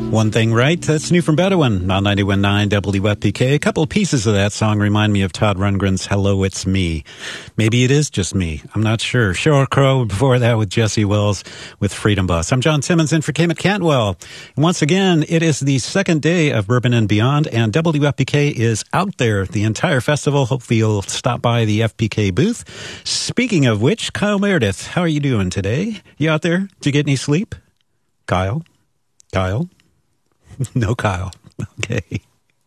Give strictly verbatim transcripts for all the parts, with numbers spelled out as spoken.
One Thing Right, that's new from Bedouin on ninety-one point nine W F P K. A couple of pieces of that song remind me of Todd Rundgren's Hello, It's Me. Maybe it is just me. I'm not sure. Sheryl Crow before that with Jesse Wells with Freedom Bus. I'm John Timmons in for Kim at Cantwell. And once again, it is the second day of Bourbon and Beyond, and W F P K is out there the entire festival. Hopefully you'll stop by the F P K booth. Speaking of which, Kyle Meredith, how are you doing today? You out there? Did you get any sleep? Kyle? Kyle? No, Kyle. Okay.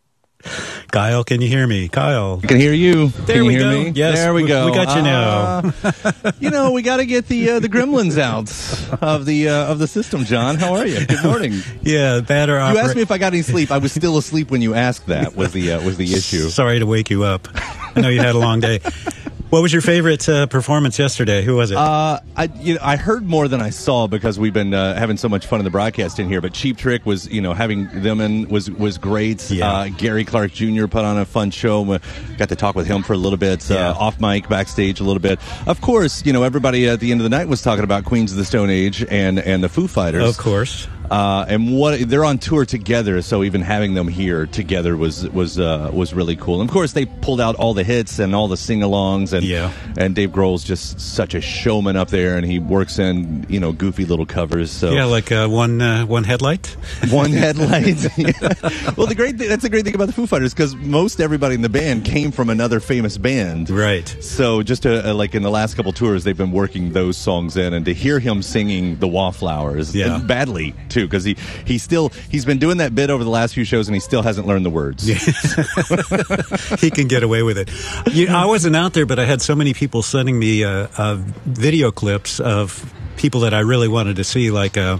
Kyle, can you hear me? Kyle. I can hear you. There can you we hear go. Me? Yes, there we, we go. We got you uh, now. You know, we got to get the uh, the gremlins out of the uh, of the system. John, how are you? Good morning. Yeah, bad or You opera- asked me if I got any sleep. I was still asleep when you asked that. Was the uh, was the issue? Sorry to wake you up. I know you had a long day. What was your favorite uh, performance yesterday? Who was it? Uh, I you know I heard more than I saw because we've been uh, having so much fun in the broadcast in here. But Cheap Trick was you know having them in was was great. Yeah. Uh, Gary Clark Junior put on a fun show. We got to talk with him for a little bit uh, Yeah. off mic, backstage a little bit. Of course, you know everybody at the end of the night was talking about Queens of the Stone Age and and the Foo Fighters. Of course. Uh, and what they're on tour together, so even having them here together was was uh, was really cool. And of course, they pulled out all the hits and all the sing-alongs, and Yeah. and Dave Grohl's just such a showman up there, and he works in you know goofy little covers. So Yeah, like uh, one uh, one headlight. one headlight. Yeah. Well, the great thing, that's the great thing about the Foo Fighters because most everybody in the band came from another famous band, Right. So just to, uh, like in the last couple tours, they've been working those songs in, and to hear him singing the Wallflowers, Yeah. and badly too, because he he still he's been doing that bit over the last few shows, and he still hasn't learned the words. He can get away with it. You, I wasn't out there, but I had so many people sending me uh, uh, video clips of people that I really wanted to see, like uh,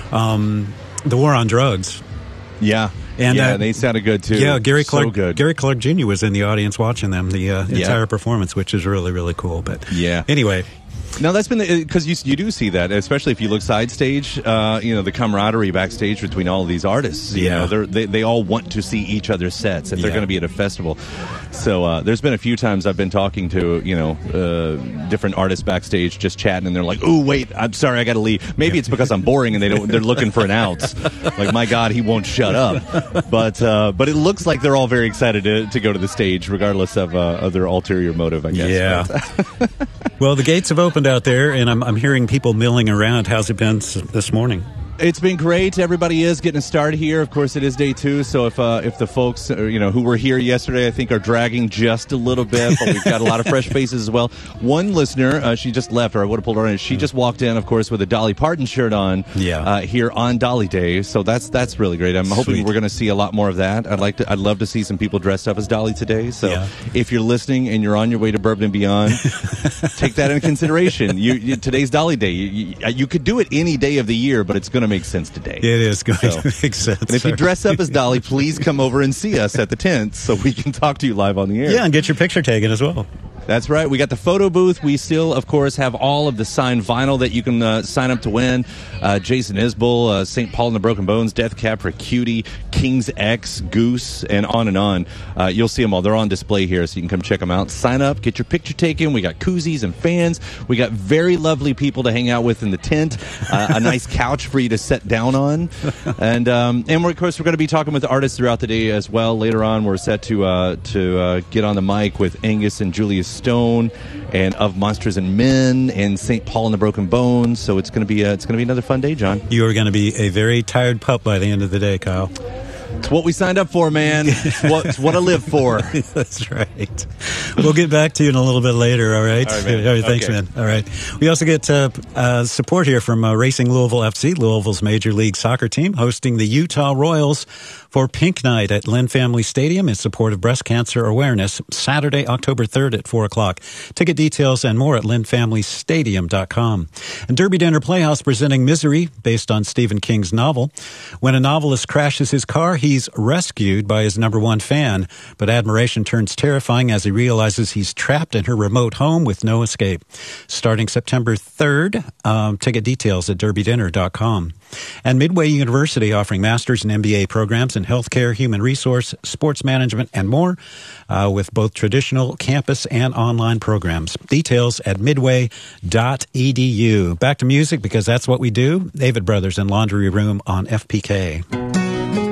um, the War on Drugs. Yeah, And, yeah, uh, they sounded good too. Yeah, Gary Clark. so good. Gary Clark Junior was in the audience watching them the uh, Yeah. entire performance, which is really really cool. But Yeah. anyway. No, that's been because you you do see that, especially if you look side stage. Uh, you know the camaraderie backstage between all of these artists. You Yeah. know, they're, they they all want to see each other's sets if they're Yeah. going to be at a festival. So uh, there's been a few times I've been talking to you know uh, different artists backstage, just chatting, and they're like, "Oh, wait, I'm sorry, I got to leave." Maybe it's because I'm boring and they don't. They're looking for an out. Like, my God, he won't shut up. But uh, but it looks like they're all very excited to, to go to the stage, regardless of, uh, of their ulterior motive, I guess. Yeah. Well, the gates have opened out there, and I'm, I'm hearing people milling around. How's it been s- this morning? It's been great. Everybody is getting a start here. Of course, it is day two. So if uh, if the folks uh, you know who were here yesterday, I think are dragging just a little bit, but we've got a lot of fresh faces as well. One listener, uh, she just left, or I would have pulled her in. She just walked in, of course, with a Dolly Parton shirt on. Yeah. Uh, here on Dolly Day. So that's that's really great. I'm hoping Sweet. we're going to see a lot more of that. I'd like to. I'd love to see some people dressed up as Dolly today. So Yeah. if you're listening and you're on your way to Bourbon and Beyond, take that into consideration. You, you today's Dolly Day. You, you, you could do it any day of the year, but it's going to make sense today. It is going So- to make sense. And if you dress up as Dolly, please come over and see us at the tent so we can talk to you live on the air. Yeah, and get your picture taken as well. That's right. We got the photo booth. We still, of course, have all of the signed vinyl that you can uh, sign up to win. Uh, Jason Isbell, uh, Saint Paul and the Broken Bones, Death Cab for Cutie, King's X, Goose, and on and on. Uh, you'll see them all. They're on display here, so you can come check them out. Sign up, get your picture taken. We got koozies and fans. We got very lovely people to hang out with in the tent. Uh, a nice couch for you to sit down on. And um, and we're, of course, we're going to be talking with artists throughout the day as well. Later on, we're set to uh, to uh, get on the mic with Angus and Julius Stone, and Of Monsters and Men, and Saint Paul and the Broken Bones. So it's going to be uh, it's going to be another fun day, John. You are going to be a very tired pup by the end of the day, Kyle. It's what we signed up for, man. It's what, it's what I live for. That's right. We'll get back to you in a little bit later, all right? All right, man. All right, thanks, Okay. man. All right. We also get uh, uh, support here from uh, Racing Louisville F C, Louisville's Major League Soccer team, hosting the Utah Royals for Pink Night at Lynn Family Stadium in support of breast cancer awareness, Saturday, October third at four o'clock. Ticket details and more at lynn family stadium dot com. And Derby Dinner Playhouse presenting Misery, based on Stephen King's novel. When a novelist crashes his car, he's rescued by his number one fan, but admiration turns terrifying as he realizes he's trapped in her remote home with no escape. Starting September third, um, ticket details at derby dinner dot com. And Midway University offering master's and M B A programs in healthcare, human resource, sports management, and more, uh, with both traditional campus and online programs. Details at midway dot e d u. Back to music, because that's what we do. David Brothers and Laundry Room on F P K.